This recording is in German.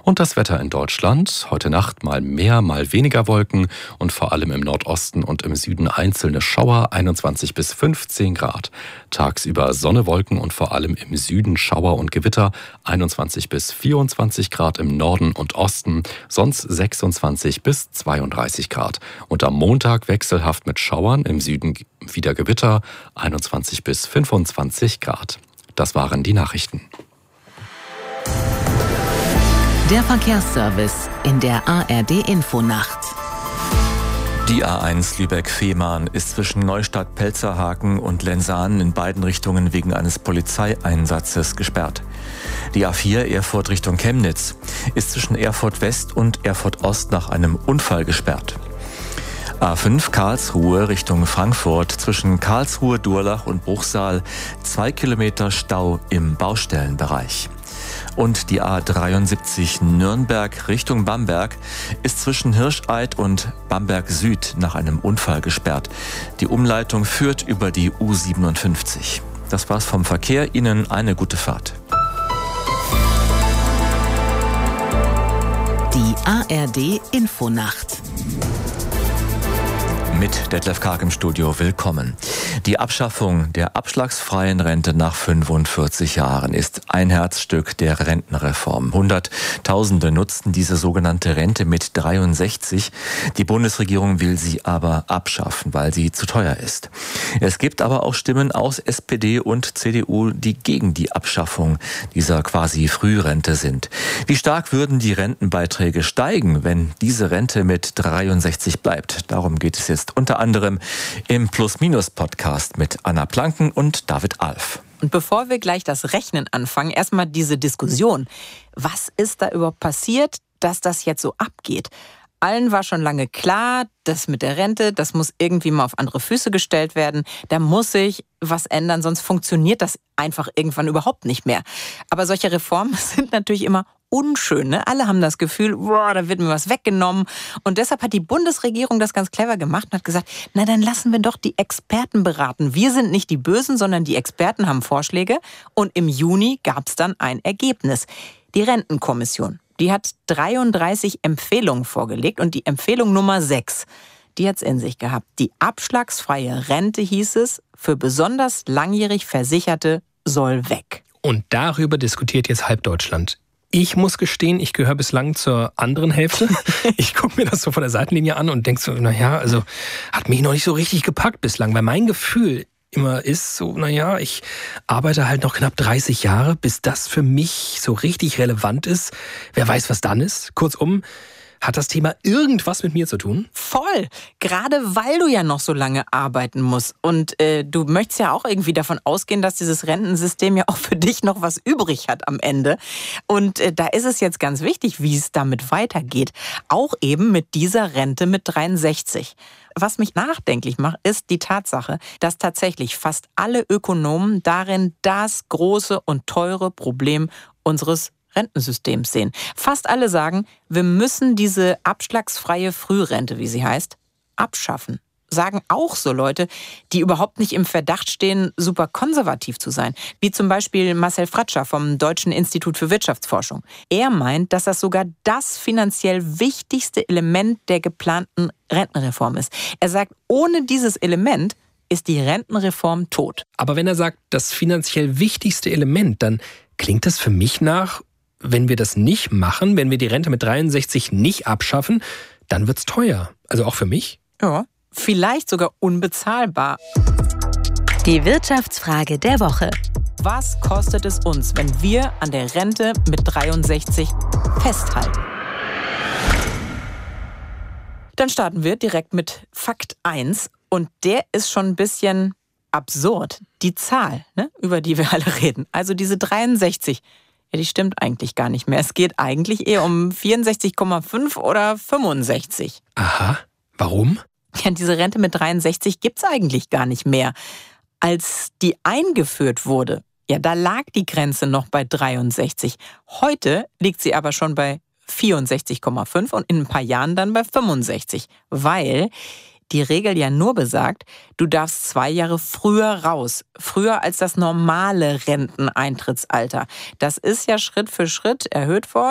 Und das Wetter in Deutschland. Heute Nacht mal mehr, mal weniger Wolken und vor allem im Nordosten und im Süden einzelne Schauer, 21 bis 15 Grad. Tagsüber Sonne, Wolken und vor allem im Süden Schauer und Gewitter, 21 bis 24 Grad im Norden und Osten, sonst 26 bis 32 Grad. Und am Montag wechselhaft mit Schauern, im Süden wieder Gewitter, 21 bis 25 Grad. Das waren die Nachrichten. Der Verkehrsservice in der ARD-Infonacht. Die A1 Lübeck-Fehmarn ist zwischen Neustadt-Pelzerhaken und Lensahn in beiden Richtungen wegen eines Polizeieinsatzes gesperrt. Die A4 Erfurt Richtung Chemnitz ist zwischen Erfurt West und Erfurt Ost nach einem Unfall gesperrt. A5 Karlsruhe Richtung Frankfurt zwischen Karlsruhe, Durlach und Bruchsal 2 Kilometer Stau im Baustellenbereich. Und die A73 Nürnberg Richtung Bamberg ist zwischen Hirscheid und Bamberg Süd nach einem Unfall gesperrt. Die Umleitung führt über die U57. Das war's vom Verkehr. Ihnen eine gute Fahrt. Die ARD Infonacht. Mit Detlef Karg im Studio, willkommen. Die Abschaffung der abschlagsfreien Rente nach 45 Jahren ist ein Herzstück der Rentenreform. Hunderttausende nutzten diese sogenannte Rente mit 63. Die Bundesregierung will sie aber abschaffen, weil sie zu teuer ist. Es gibt aber auch Stimmen aus SPD und CDU, die gegen die Abschaffung dieser quasi Frührente sind. Wie stark würden die Rentenbeiträge steigen, wenn diese Rente mit 63 bleibt? Darum geht es jetzt unter anderem im Plus-Minus-Podcast mit Anna Planken und David Alf. Und bevor wir gleich das Rechnen anfangen, erstmal diese Diskussion. Was ist da überhaupt passiert, dass das jetzt so abgeht? Allen war schon lange klar, das mit der Rente, das muss irgendwie mal auf andere Füße gestellt werden. Da muss sich was ändern, sonst funktioniert das einfach irgendwann überhaupt nicht mehr. Aber solche Reformen sind natürlich immer unschön. Ne? Alle haben das Gefühl, boah, da wird mir was weggenommen. Und deshalb hat die Bundesregierung das ganz clever gemacht und hat gesagt, na dann lassen wir doch die Experten beraten. Wir sind nicht die Bösen, sondern die Experten haben Vorschläge. Und im Juni gab es dann ein Ergebnis. Die Rentenkommission, die hat 33 Empfehlungen vorgelegt und die Empfehlung Nummer 6, die hat es in sich gehabt. Die abschlagsfreie Rente, hieß es, für besonders langjährig Versicherte soll weg. Und darüber diskutiert jetzt halb Deutschland. Ich muss gestehen, ich gehöre bislang zur anderen Hälfte. Ich gucke mir das so von der Seitenlinie an und denke so, naja, also hat mich noch nicht so richtig gepackt bislang. Weil mein Gefühl immer ist so, naja, ich arbeite halt noch knapp 30 Jahre, bis das für mich so richtig relevant ist. Wer weiß, was dann ist. Kurzum, hat das Thema irgendwas mit mir zu tun? Voll. Gerade weil du ja noch so lange arbeiten musst. Und du möchtest ja auch irgendwie davon ausgehen, dass dieses Rentensystem ja auch für dich noch was übrig hat am Ende. Und da ist es jetzt ganz wichtig, wie es damit weitergeht. Auch eben mit dieser Rente mit 63. Was mich nachdenklich macht, ist die Tatsache, dass tatsächlich fast alle Ökonomen darin das große und teure Problem unseres Rentensystems sehen. Fast alle sagen, wir müssen diese abschlagsfreie Frührente, wie sie heißt, abschaffen. Sagen auch so Leute, die überhaupt nicht im Verdacht stehen, super konservativ zu sein. Wie zum Beispiel Marcel Fratscher vom Deutschen Institut für Wirtschaftsforschung. Er meint, dass das sogar das finanziell wichtigste Element der geplanten Rentenreform ist. Er sagt, ohne dieses Element ist die Rentenreform tot. Aber wenn er sagt, das finanziell wichtigste Element, dann klingt das für mich nach, wenn wir das nicht machen, wenn wir die Rente mit 63 nicht abschaffen, dann wird's teuer. Also auch für mich? Ja, vielleicht sogar unbezahlbar. Die Wirtschaftsfrage der Woche. Was kostet es uns, wenn wir an der Rente mit 63 festhalten? Dann starten wir direkt mit Fakt 1. Und der ist schon ein bisschen absurd. Die Zahl, ne, über die wir alle reden. Also diese 63. Ja, die stimmt eigentlich gar nicht mehr. Es geht eigentlich eher um 64,5 oder 65. Aha, warum? Ja, diese Rente mit 63 gibt's eigentlich gar nicht mehr. Als die eingeführt wurde, ja, da lag die Grenze noch bei 63. Heute liegt sie aber schon bei 64,5 und in ein paar Jahren dann bei 65. Weil die Regel ja nur besagt, du darfst 2 Jahre früher raus. Früher als das normale Renteneintrittsalter. Das ist ja Schritt für Schritt erhöht worden.